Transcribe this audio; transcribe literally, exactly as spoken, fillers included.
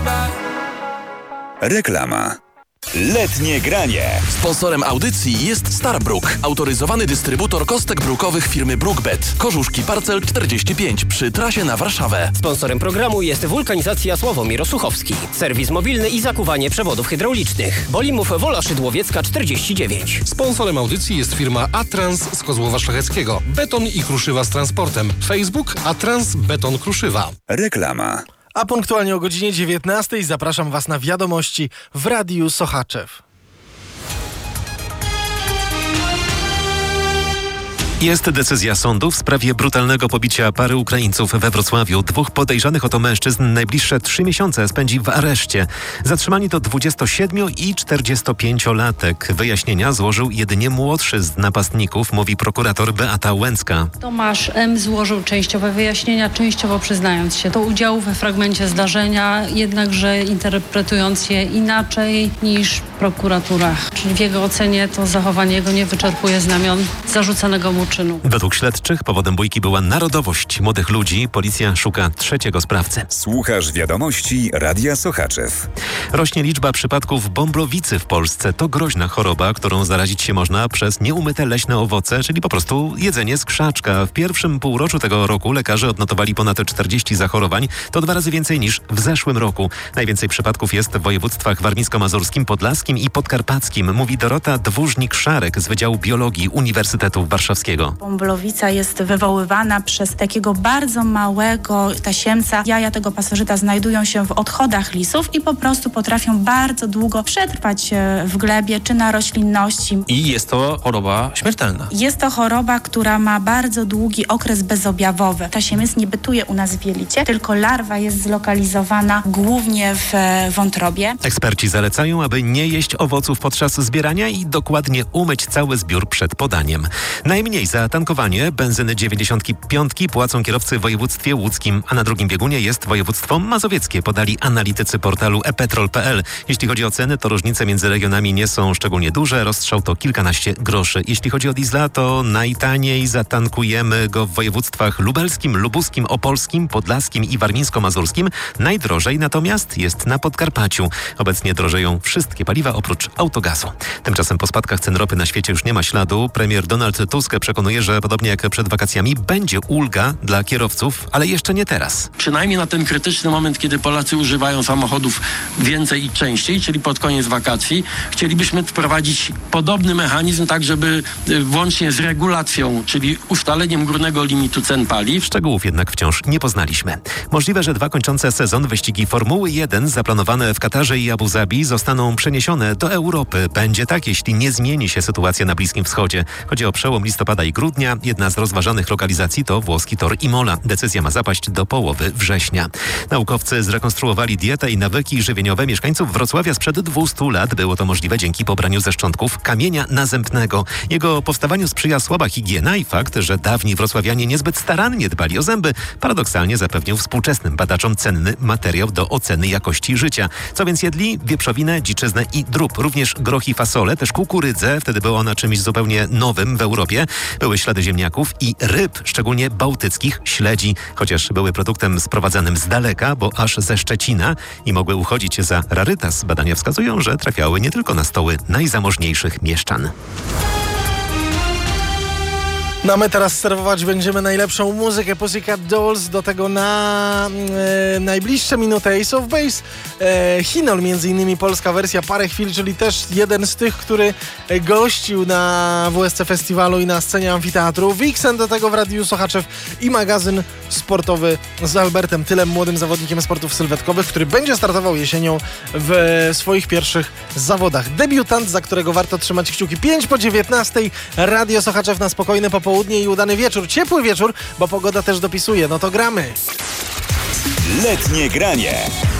Reklama. Letnie granie. Sponsorem audycji jest Starbrook, autoryzowany dystrybutor kostek brukowych firmy Brookbet. Korzuszki Parcel czterdzieści pięć przy trasie na Warszawę. Sponsorem programu jest Wulkanizacja Sławomir Osuchowski. Serwis mobilny i zakuwanie przewodów hydraulicznych. Bolimów Wola Szydłowiecka czterdzieści dziewięć. Sponsorem audycji jest firma Atrans z Kozłowa Szlacheckiego. Beton i kruszywa z transportem. Facebook Atrans Beton Kruszywa. Reklama. A punktualnie o godzinie dziewiętnastej zapraszam Was na wiadomości w Radiu Sochaczew. Jest decyzja sądu w sprawie brutalnego pobicia pary Ukraińców we Wrocławiu. Dwóch podejrzanych o to mężczyzn najbliższe trzy miesiące spędzi w areszcie. Zatrzymani to dwudziestosiedmiu- i czterdziestopięciolatek. Wyjaśnienia złożył jedynie młodszy z napastników, mówi prokurator Beata Łęcka. Tomasz M. złożył częściowe wyjaśnienia, częściowo przyznając się do udziału we fragmencie zdarzenia, jednakże interpretując je inaczej niż prokuratura. Czyli w jego ocenie to zachowanie jego nie wyczerpuje znamion zarzucanego mu czynu. Według śledczych powodem bójki była narodowość młodych ludzi. Policja szuka trzeciego sprawcy. Słuchasz wiadomości Radia Sochaczew. Rośnie liczba przypadków bombrowicy w Polsce. To groźna choroba, którą zarazić się można przez nieumyte leśne owoce, czyli po prostu jedzenie z krzaczka. W pierwszym półroczu tego roku lekarze odnotowali ponad czterdzieści zachorowań. To dwa razy więcej niż w zeszłym roku. Najwięcej przypadków jest w województwach warmińsko-mazurskim, podlaskim i podkarpackim, mówi Dorota Dwóżnik-Szarek z Wydziału Biologii Uniwersytetu Warszawskiego. Bomblowica jest wywoływana przez takiego bardzo małego tasiemca. Jaja tego pasożyta znajdują się w odchodach lisów i po prostu potrafią bardzo długo przetrwać w glebie czy na roślinności. I jest to choroba śmiertelna. Jest to choroba, która ma bardzo długi okres bezobjawowy. Tasiemiec nie bytuje u nas w jelicie, tylko larwa jest zlokalizowana głównie w wątrobie. Eksperci zalecają, aby nie jeść owoców podczas zbierania i dokładnie umyć cały zbiór przed podaniem. Najmniej za tankowanie benzyny dziewięćdziesiąt pięć płacą kierowcy w województwie łódzkim, a na drugim biegunie jest województwo mazowieckie, podali analitycy portalu e petrol kropka p l. Jeśli chodzi o ceny, to różnice między regionami nie są szczególnie duże. Rozstrzał to kilkanaście groszy. Jeśli chodzi o diesla, to najtaniej zatankujemy go w województwach lubelskim, lubuskim, opolskim, podlaskim i warmińsko-mazurskim. Najdrożej natomiast jest na Podkarpaciu. Obecnie drożeją wszystkie paliwa oprócz autogazu. Tymczasem po spadkach cen ropy na świecie już nie ma śladu. Premier Donald Tusk przekonuje, że podobnie jak przed wakacjami będzie ulga dla kierowców, ale jeszcze nie teraz. Przynajmniej na ten krytyczny moment, kiedy Polacy używają samochodów więcej i częściej, czyli pod koniec wakacji, chcielibyśmy wprowadzić podobny mechanizm, tak żeby włącznie z regulacją, czyli ustaleniem górnego limitu cen paliw. Szczegółów jednak wciąż nie poznaliśmy. Możliwe, że dwa kończące sezon wyścigi Formuły jeden zaplanowane w Katarze i Abu Zabi zostaną przeniesione do Europy. Będzie tak, jeśli nie zmieni się sytuacja na Bliskim Wschodzie. Chodzi o przełom listopada i grudnia. Jedna z rozważanych lokalizacji to włoski tor Imola. Decyzja ma zapaść do połowy września. Naukowcy zrekonstruowali dietę i nawyki żywieniowe mieszkańców Wrocławia sprzed dwustu lat. Było to możliwe dzięki pobraniu ze szczątków kamienia nazębnego. Jego powstawaniu sprzyja słaba higiena i fakt, że dawni wrocławianie niezbyt starannie dbali o zęby, paradoksalnie zapewnił współczesnym badaczom cenny materiał do oceny jakości życia. Co więc jedli? Wieprzowinę, dziczyznę i drób. Również groch i fasole, też kukurydzę. Wtedy była ona czymś zupełnie nowym w Europie. Były ślady ziemniaków i ryb, szczególnie bałtyckich śledzi, chociaż były produktem sprowadzanym z daleka, bo aż ze Szczecina i mogły uchodzić za rarytas. Badania wskazują, że trafiały nie tylko na stoły najzamożniejszych mieszczan. No my teraz serwować będziemy najlepszą muzykę Pussycat Dolls, do tego na e, najbliższe minuty Ace of Base, e, Hinol między innymi polska wersja Parę Chwil, czyli też jeden z tych, który gościł na W S C Festiwalu i na scenie amfiteatru. Vixen do tego w Radiu Sochaczew i magazyn sportowy z Albertem Tylem, młodym zawodnikiem sportów sylwetkowych, który będzie startował jesienią w swoich pierwszych zawodach. Debiutant, za którego warto trzymać kciuki. pięć po dziewiętnastej, Radio Sochaczew na spokojne popołudnie i udany wieczór, ciepły wieczór, bo pogoda też dopisuje. No to gramy. Letnie granie.